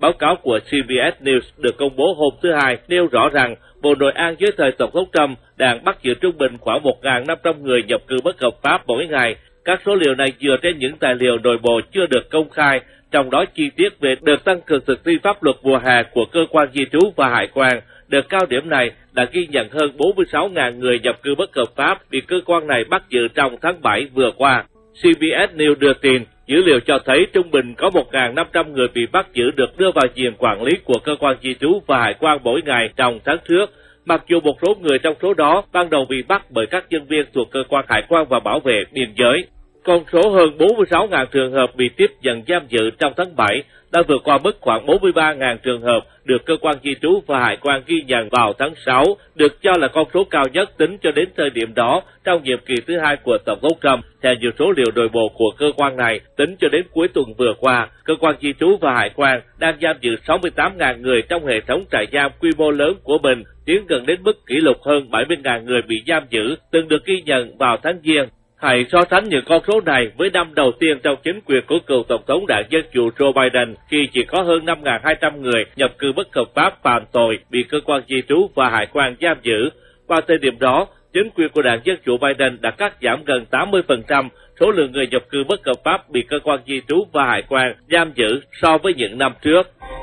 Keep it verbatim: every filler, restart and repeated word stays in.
Báo cáo của xê bê ét News được công bố hôm thứ Hai nêu rõ rằng Bộ Nội an dưới thời Tổng thống Trump đang bắt giữ trung bình khoảng một nghìn năm trăm người nhập cư bất hợp pháp mỗi ngày. Các số liệu này dựa trên những tài liệu nội bộ chưa được công khai, trong đó chi tiết về đợt tăng cường thực thi pháp luật mùa hè của cơ quan di trú và hải quan. Đợt cao điểm này đã ghi nhận hơn bốn mươi sáu nghìn người nhập cư bất hợp pháp bị cơ quan này bắt giữ trong tháng bảy vừa qua. xê bê ét News đưa tin, dữ liệu cho thấy trung bình có một nghìn năm trăm người bị bắt giữ được đưa vào diện quản lý của cơ quan di trú và hải quan mỗi ngày trong tháng trước, mặc dù một số người trong số đó ban đầu bị bắt bởi các nhân viên thuộc cơ quan hải quan và bảo vệ biên giới. Con số hơn bốn mươi sáu nghìn trường hợp bị tiếp nhận giam giữ trong tháng bảy đã vượt qua mức khoảng bốn mươi ba nghìn trường hợp được cơ quan di trú và hải quan ghi nhận vào tháng sáu, được cho là con số cao nhất tính cho đến thời điểm đó trong nhiệm kỳ thứ hai của Tổng thống Trump. Theo nhiều số liệu nội bộ của cơ quan này, tính cho đến cuối tuần vừa qua, cơ quan di trú và hải quan đang giam giữ sáu mươi tám nghìn người trong hệ thống trại giam quy mô lớn của mình, tiến gần đến mức kỷ lục hơn bảy mươi nghìn người bị giam giữ từng được ghi nhận vào tháng Giêng. Hãy so sánh những con số này với năm đầu tiên trong chính quyền của cựu Tổng thống đảng Dân Chủ Joe Biden, khi chỉ có hơn năm nghìn hai trăm người nhập cư bất hợp pháp phạm tội bị cơ quan di trú và hải quan giam giữ. Vào thời điểm đó, chính quyền của đảng Dân Chủ Biden đã cắt giảm gần tám mươi phần trăm số lượng người nhập cư bất hợp pháp bị cơ quan di trú và hải quan giam giữ so với những năm trước.